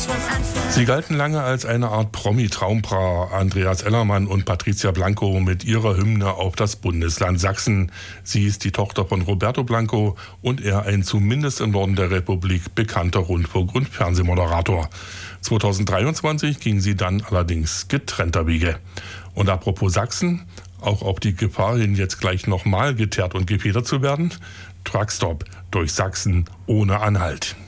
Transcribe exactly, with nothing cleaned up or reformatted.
Sie galten lange als eine Art Promi-Traumpaar, Andreas Ellermann und Patricia Blanco mit ihrer Hymne auf das Bundesland Sachsen. Sie ist die Tochter von Roberto Blanco und er ein zumindest im Norden der Republik bekannter Rundfunk- und Fernsehmoderator. zweitausenddreiundzwanzig ging sie dann allerdings getrennter Wege. Und apropos Sachsen, auch auf die Gefahr hin, jetzt gleich nochmal geteert und gefedert zu werden, Truckstop durch Sachsen ohne Anhalt.